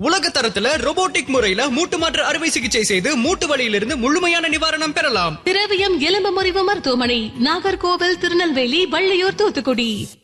உலக தரத்துல ரோபோட்டிக் முறையில மூட்டு மாற்று அறுவை சிகிச்சை செய்து மூட்டு வலியிலிருந்து முழுமையான நிவாரணம் பெறலாம். திரவியம் எலும்பு முறிவு மருத்துவமனை, நாகர்கோவில், திருநெல்வேலி, வள்ளியூர், தூத்துக்குடி.